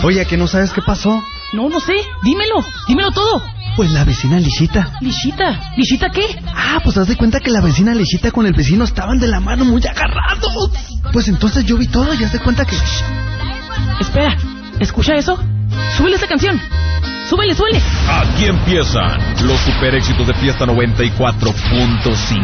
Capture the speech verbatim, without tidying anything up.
Oye, ¿que no sabes qué pasó? No, no sé. Dímelo. Dímelo todo. Pues la vecina Lichita. ¿Lichita? ¿Lichita qué? Ah, pues haz de cuenta que la vecina Lichita con el vecino estaban de la mano muy agarrados. Pues entonces yo vi todo y haz de cuenta que... Espera, ¿escucha eso? Súbele esa canción. Súbele, súbele. Aquí empiezan los super éxitos de Fiesta noventa y cuatro punto cinco.